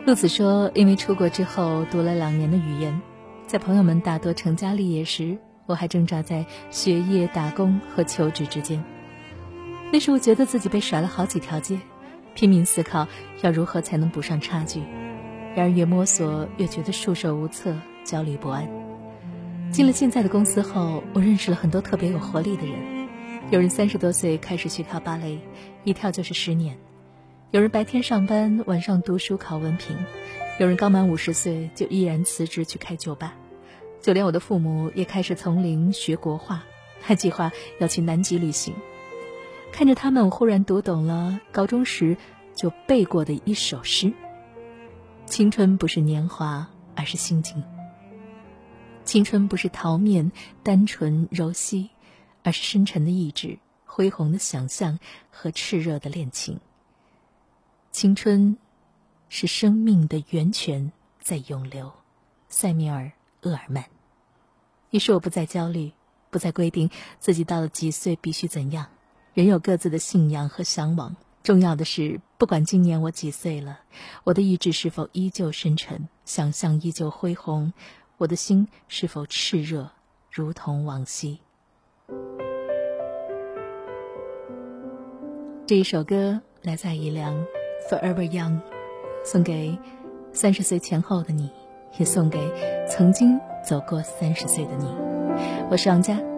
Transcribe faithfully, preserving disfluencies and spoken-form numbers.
陆子说，因为出国之后读了两年的语言，在朋友们大多成家立业时，我还挣扎在学业、打工和求职之间。那时我觉得自己被甩了好几条街，拼命思考要如何才能补上差距。然而越摸索越觉得束手无策，焦虑不安。进了现在的公司后，我认识了很多特别有活力的人。有人三十多岁开始去跳芭蕾，一跳就是十年；有人白天上班，晚上读书考文凭；有人刚满五十岁就毅然辞职去开酒吧。就连我的父母也开始从零学国画，还计划要去南极旅行。看着他们，我忽然读懂了高中时就背过的一首诗：青春不是年华，而是心境；青春不是桃面单纯柔细，而是深沉的意志、恢宏的想象和炽热的恋情。青春是生命的源泉在涌流。塞缪尔·厄尔曼。于是我不再焦虑，不再规定自己到了几岁必须怎样，人有各自的信仰和向往。重要的是，不管今年我几岁了，我的意志是否依旧深沉，想象依旧恢宏，我的心是否炽热，如同往昔。这一首歌来自伊良 Forever Young， 送给三十岁前后的你，也送给曾经走过三十岁的你。我是王佳，